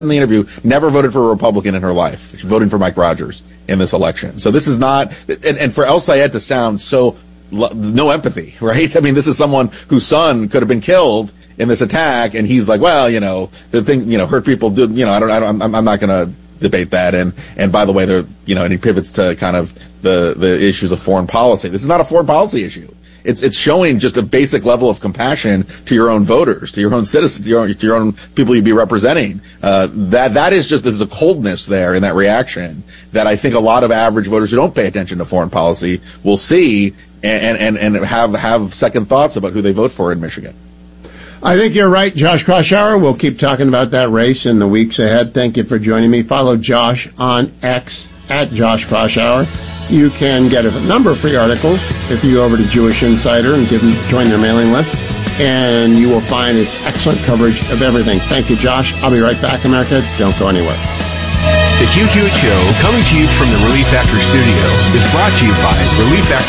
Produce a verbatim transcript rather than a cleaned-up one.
in the interview, never voted for a Republican in her life. She's voting for Mike Rogers in this election. So this is not, and, and for El Sayed to sound so, no empathy, right? I mean, this is someone whose son could have been killed in this attack, and he's like, well, you know, the thing, you know, hurt people do, you know, I don't, I don't I'm, I'm not going to debate that. And, and by the way, there, you know, and he pivots to kind of the, the issues of foreign policy. This is not a foreign policy issue. It's it's showing just a basic level of compassion to your own voters, to your own citizens, to your own, to your own people you'd be representing. Uh, that that is just, there's a coldness there in that reaction that I think a lot of average voters who don't pay attention to foreign policy will see and and, and have have second thoughts about who they vote for in Michigan. I think you're right, Josh Kraushaar. We'll keep talking about that race in the weeks ahead. Thank you for joining me. Follow Josh on X at Josh Kraushaar. You can get a number of free articles if you go over to Jewish Insider and give them, join their mailing list, and you will find its excellent coverage of everything. Thank you, Josh. I'll be right back, America. Don't go anywhere. The Q Q Show, coming to you from the Relief Factor studio, is brought to you by Relief Factor